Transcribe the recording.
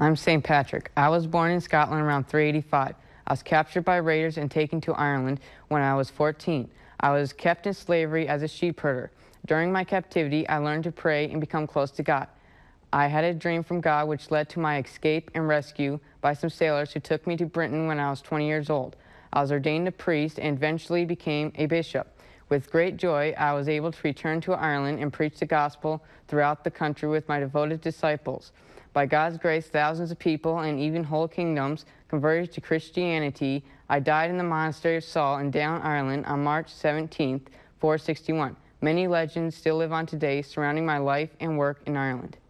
I'm St. Patrick. I was born in Scotland around 385. I was captured by raiders and taken to Ireland when I was 14. I was kept in slavery as a sheep herder. During my captivity, I learned to pray and become close to God. I had a dream from God which led to my escape and rescue by some sailors who took me to Britain when I was 20 years old. I was ordained a priest and eventually became a bishop. With great joy, I was able to return to Ireland and preach the gospel throughout the country with my devoted disciples. By God's grace, thousands of people and even whole kingdoms converted to Christianity. I died in the monastery of Saul in Down, Ireland on March 17, 461. Many legends still live on today surrounding my life and work in Ireland.